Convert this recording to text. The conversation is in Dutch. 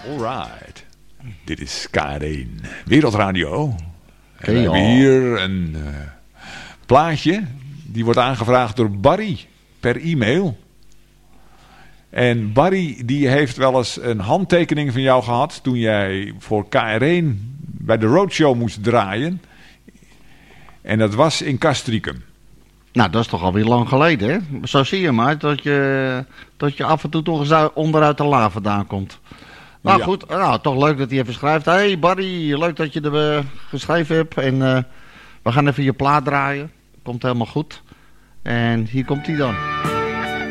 Alright. Dit is K1 Wereldradio. Hey, en we hebben hier een plaatje. Die wordt aangevraagd door Barry per e-mail. En Barry die heeft wel eens een handtekening van jou gehad toen jij voor KR1 bij de Roadshow moest draaien. En dat was in Castricum. Nou, dat is toch alweer lang geleden, hè? Zo zie je maar, dat je af en toe toch eens onderuit de la vandaan komt. Nou Ja. goed, nou, toch leuk dat hij even schrijft. Hey Barry, leuk dat je er geschreven hebt. En we gaan even je plaat draaien. Komt helemaal goed. En hier komt hij dan.